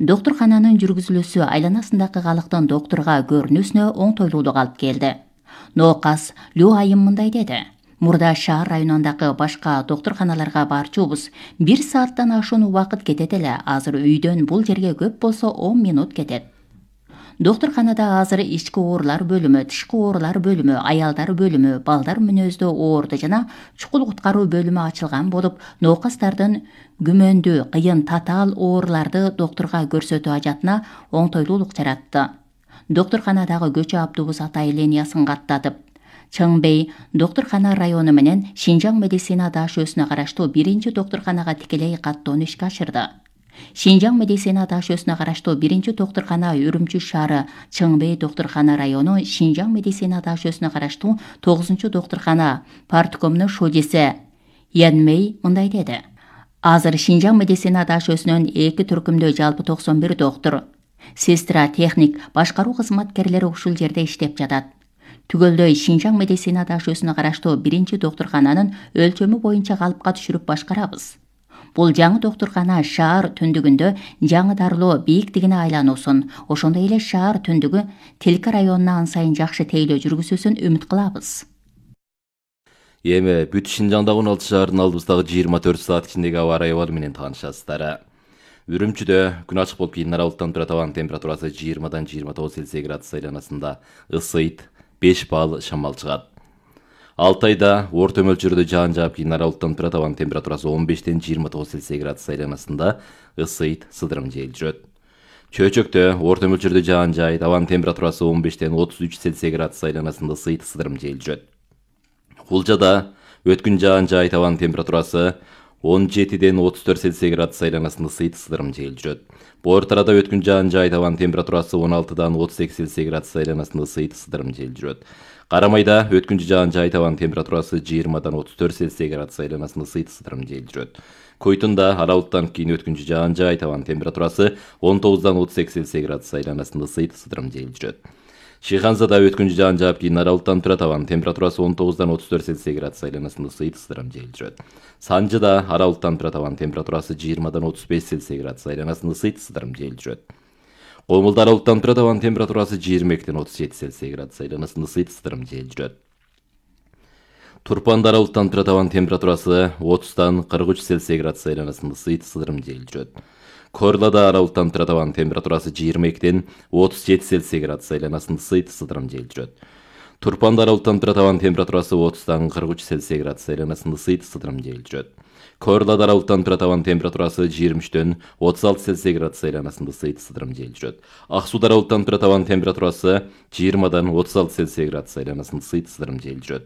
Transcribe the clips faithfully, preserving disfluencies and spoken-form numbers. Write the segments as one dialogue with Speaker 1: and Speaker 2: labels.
Speaker 1: Доктуркананын жүргүзүлүүсү айланасындагы калктын доктурга көрүнүүсүнө оңтойлуулук алып келди. Ноокас Лю Айым мындай деди. Мурда шаар районундагы башка доктурканаларга барчубуз. Бир сааттан ашуун убакыт кетет эле. Азыр үйдөн бул жерге көп болсо он минут кетет. Доктурканада азыр ички оорулар бөлүмү, тышкы оорулар бөлүмү, аялдар бөлүмү, балдар мүнөздүү оорду жана чукул куткаруу бөлүмү ачылган болуп, ноокастардын күмөндүү, кыйын татаал ооруларды доктурга көрсөтүү ажатына оңтойлуулук жаратты. Доктурканадагы көчө автобус атай линиясын каттатып, Чыңбей доктуркана району менен Шинжаң медицина дашөөсүнө караштуу биринчи доктурканага тикелей каттоону ишке ашырды. Шинжаң медицина дашөөсүнө караштуу биринчи доктуркана Үрүмчү шаары, Чыңбей доктуркана району, Шинжаң медицина дашөөсүнө караштуу тогузунчу доктуркана парткомунун шожеси Янмей мындай деди. Азыр Шинжаң медицина дашөөсүнөн эки түркүмдө жалпы токсон бир доктур, сестра, техник, башкаруу кызматкерлери ушул жерде иштеп жатат. Түгөлдөй Шинжаң медицина дашөөсүнө караштуу биринчи доктуркананын өлчөмү боюнча калыпка түшүрүп башкарабыз. Бул жаңы доктуркана шаар түндүгүндө жаңы дарылоо бийиктигине айлануусун, ошондой эле шаар түндүгү Тилке районуна ан сайын жакшы тейлөө жүргүзүүсүн үмүт кылабыз.
Speaker 2: Эми бүт Шинжаңдагы он алты шаардын алдыбыздагы жыйырма төрт саат ичиндеги аба ырайы менен таанышасыздар. Үрүмчүдө күн ачык болуп кийин аралыктан тура табан температурасы жыйырмадан жыйырма тогуз Цельсий градус айланасында, ысыйт, беш балл шамал чыгат. Алтайда орто мөлчөрдө жаан жаап кийин аралыктан тура табан температурасы он бештен жыйырма тогуз Цельсий градус айланасында, ысыйт, сыдырым жел жүрөт. Чөчөктө орто мөлчөрдө жаан жаайт, абанын температурасы он бештен отуз үч Цельсий градус айланасында, ысыйт, сыдырым жел жүрөт. Кулжада өткүн жаан жаайт, абанын температурасы он жетиден отуз төрт Цельсий градус айланасында, ысыйт, сыдырым жел жүрөт. Боор тарада өткүн жаан жаайт, абанын температурасы он алтыдан отуз эки Цельсий градус айланасында, ысыйт, сыдырым жел жүрөт. Карамайда өткүнчү жаан жаайт, абанын температурасы жыйырмадан отуз төрт Цельсий градус айланасында, ысыйт, сыдырым жел жүрөт. Койтунда аралыктан кийин өткүнчү жаан жаайт, абанын температурасы он тогуздан отуз эки Цельсий градус айланасында, ысыйт, сыдырым жел жүрөт. Шыйханзада өткүнчү жаан жаап кийин аралыктан тура табан температурасы он тогуздан отуз төрт Цельсий градус айланасында, ысыйт, сыдырым жел жүрөт. Санжыда аралыктан тура табан температурасы жыйырмадан отуз беш Цельсий градус айланасында, ысыйт, сыдырым жел жүрөт. Комулда аралыктан тура табан температурасы жыйырма экиден отуз жети Цельсий градус айланасында, ысыйт, сыдырым жел жүрөт. Турпанда аралыктан тура табан температурасы отуздан кырк үч Цельсий градус айланасында, ысыйт, сыдырым жел жүрөт. Корлада аралыктан тура табан температурасы жыйырма экиден отуз жети Цельсий градус айланасында, ысыйт, сыдырым жел жүрөт. Турпанда аралыктан тура табан температурасы отуздан кырк үч Цельсий градус айланасында, ысыйт, сыдырым жел жүрөт. Корлада аралыктан тура табан температурасы жыйырма үчтөн отуз алты Цельсий градус айланасында, ысыйт, сыдырым жел жүрөт. Ак сууда аралыктан тура табан температурасы жыйырмадан отуз алты Цельсий градус айланасында, ысыйт, сыдырым жел жүрөт.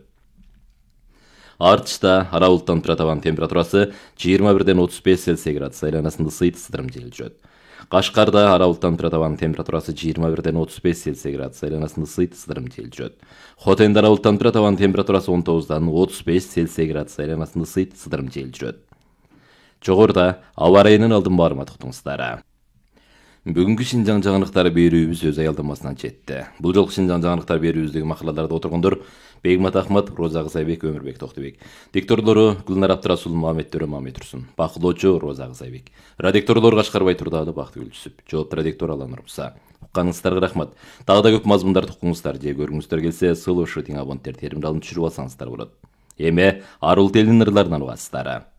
Speaker 2: Артышта аралыктан тура табан температурасы жыйырма бирден отуз беш Цельсий градус айланасында, ысыйт, сыдырым жел жүрөт. Кашкарда аралыктан тура табан температурасы жыйырма бирден отуз беш Цельсий градус айланасында, ысыйт, сыдырым жел жүрөт. Хотенде аралыктан тура табан температурасы он тогуздан отуз беш Цельсий градус айланасында, ысыйт, сыдырым жел жүрөт. Жогоруда аба ырайынын алдын баарыма токтоңуздар. Бүгүнкү Шинжаң жаңылыктары берүүбүз өз аялдамасынан жетти. Бул жолку Шинжаң жаңылыктар берүүбүздөгү макалаларда отургондор Бегмат Ахмат, Роза Кызайбек, Өмүрбек Токтубек. Дикторлору Гүлнар Абдрасул, Мамет Төрө, Мамет Турсун. Бакылоочу Роза Кызайбек. Радикторлор Кашкарбай Турдаалы, Бактыгүл Түсүп. Жоопту радиктор Алан Урмса. Укканыңыздарга рахмат. Дагы да көп мазмундарды укуңуздар же көргүңүздөр келсе, сылышы тиң абоненттер теримди алып түшүрүп алсаңыздар болот. Эми арул телинин ырларынан угасыздар.